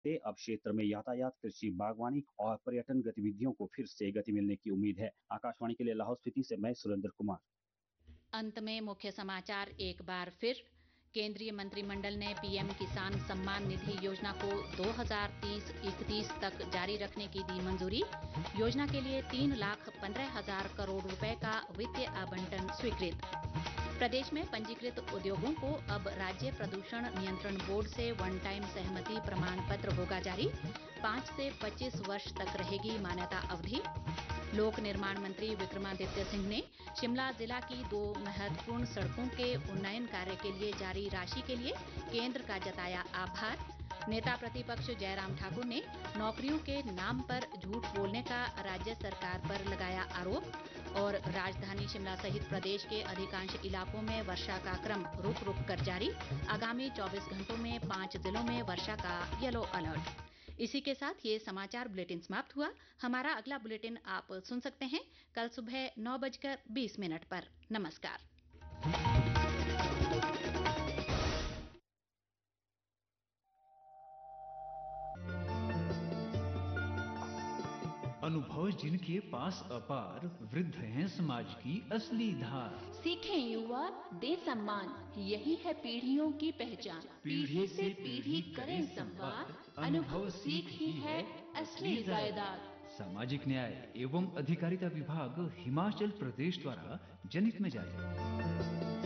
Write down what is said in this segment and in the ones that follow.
अब क्षेत्र में यातायात, कृषि, बागवानी और पर्यटन गतिविधियों को फिर से गति मिलने की उम्मीद है। आकाशवाणी के लिए लाहौल स्पीति से मैं सुरेंद्र कुमार। अंत में मुख्य समाचार एक बार फिर। केंद्रीय मंत्रिमंडल ने पीएम किसान सम्मान निधि योजना को 2030-31 तक जारी रखने की दी मंजूरी। योजना के लिए 3,15,000 करोड़ रुपए का वित्तीय आवंटन स्वीकृत। प्रदेश में पंजीकृत उद्योगों को अब राज्य प्रदूषण नियंत्रण बोर्ड से वन टाइम सहमति प्रमाण पत्र होगा जारी। 5 से 25 वर्ष तक रहेगी मान्यता अवधि। लोक निर्माण मंत्री विक्रमादित्य सिंह ने शिमला जिला की 2 महत्वपूर्ण सड़कों के उन्नयन कार्य के लिए जारी राशि के लिए केंद्र का जताया आभार। नेता प्रतिपक्ष जयराम ठाकुर ने नौकरियों के नाम पर झूठ बोलने का राज्य सरकार पर लगाया आरोप। और राजधानी शिमला सहित प्रदेश के अधिकांश इलाकों में वर्षा का क्रम रुक रुक कर जारी। आगामी 24 घंटों में 5 जिलों में वर्षा का येलो अलर्ट। इसी के साथ ये समाचार बुलेटिन समाप्त हुआ। हमारा अगला बुलेटिन आप सुन सकते हैं कल सुबह 9:20 पर। नमस्कार। अनुभव जिनके पास अपार, वृद्ध हैं समाज की असली धार। सीखें युवा, दे सम्मान, यही है पीढ़ियों की पहचान। पीढ़ी से पीढ़ी करें संवाद, अनुभव सीख ही है असली जायदाद। सामाजिक न्याय एवं अधिकारिता विभाग हिमाचल प्रदेश द्वारा जनहित में जारी।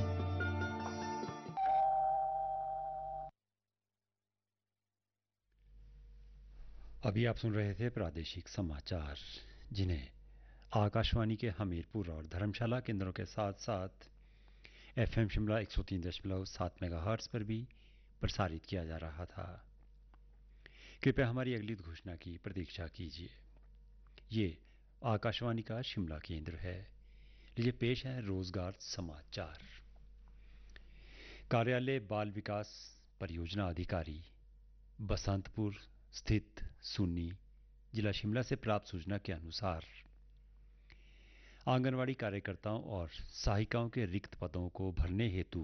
अभी आप सुन रहे थे प्रादेशिक समाचार, जिन्हें आकाशवाणी के हमीरपुर और धर्मशाला केंद्रों के साथ साथ एफएम शिमला 103.7 मेगाहर्ट्ज पर भी प्रसारित किया जा रहा था। कृपया हमारी अगली घोषणा की प्रतीक्षा कीजिए। ये आकाशवाणी का शिमला केंद्र है। लीजिए पेश है रोजगार समाचार। कार्यालय बाल विकास परियोजना अधिकारी बसंतपुर स्थित सुन्नी, जिला शिमला से प्राप्त सूचना के अनुसार आंगनवाड़ी कार्यकर्ताओं और सहायिकाओं के रिक्त पदों को भरने हेतु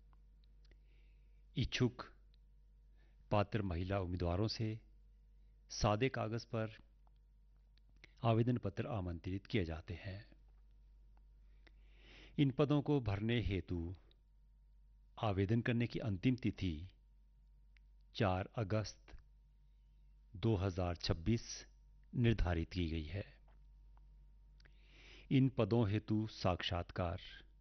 इच्छुक पात्र महिला उम्मीदवारों से सादे कागज पर आवेदन पत्र आमंत्रित किए जाते हैं। इन पदों को भरने हेतु आवेदन करने की अंतिम तिथि 4 अगस्त 2026 निर्धारित की गई है। इन पदों हेतु साक्षात्कार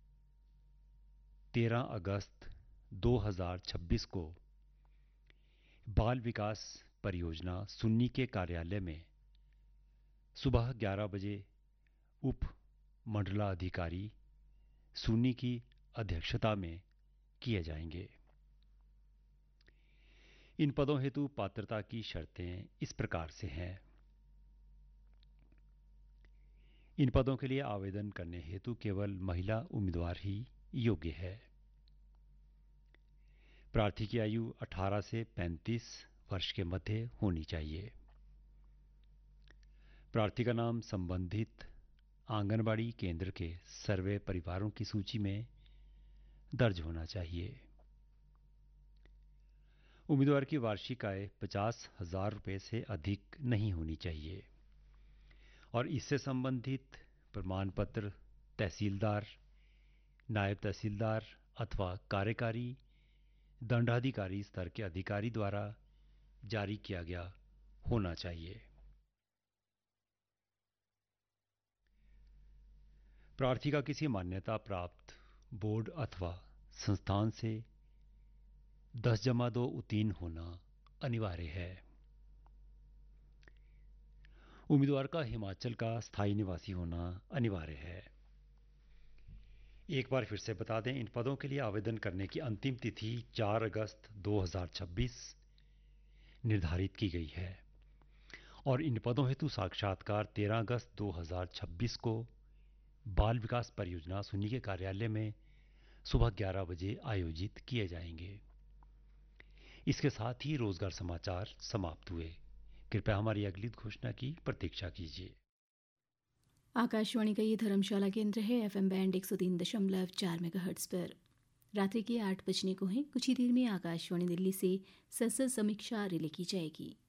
13 अगस्त 2026 को बाल विकास परियोजना सुन्नी के कार्यालय में सुबह 11 बजे उप मंडलाधिकारी सुन्नी की अध्यक्षता में किए जाएंगे। इन पदों हेतु पात्रता की शर्तें इस प्रकार से हैं। इन पदों के लिए आवेदन करने हेतु केवल महिला उम्मीदवार ही योग्य है। प्रार्थी की आयु 18 से 35 वर्ष के मध्य होनी चाहिए। प्रार्थी का नाम संबंधित आंगनबाड़ी केंद्र के सर्वे परिवारों की सूची में दर्ज होना चाहिए। उम्मीदवार की वार्षिक आय 50,000 रुपये से अधिक नहीं होनी चाहिए और इससे संबंधित प्रमाण पत्र तहसीलदार, नायब तहसीलदार अथवा कार्यकारी दंडाधिकारी स्तर के अधिकारी द्वारा जारी किया गया होना चाहिए। प्रार्थी का किसी मान्यता प्राप्त बोर्ड अथवा संस्थान से 10+2 उत्तीर्ण होना अनिवार्य है। उम्मीदवार का हिमाचल का स्थायी निवासी होना अनिवार्य है। एक बार फिर से बता दें, इन पदों के लिए आवेदन करने की अंतिम तिथि 4 अगस्त 2026 निर्धारित की गई है और इन पदों हेतु साक्षात्कार 13 अगस्त 2026 को बाल विकास परियोजना सुन्नी के कार्यालय में सुबह 11 बजे आयोजित किए जाएंगे। इसके साथ ही रोजगार समाचार समाप्त हुए। कृपया हमारी अगली घोषणा की प्रतीक्षा कीजिए। आकाशवाणी का ये धर्मशाला केंद्र है। एफएम बैंड 103.4 मेगाहर्ट्ज पर रात्रि के 8 बजने को हैं। कुछ ही देर में आकाशवाणी दिल्ली से समीक्षा रिले की जाएगी।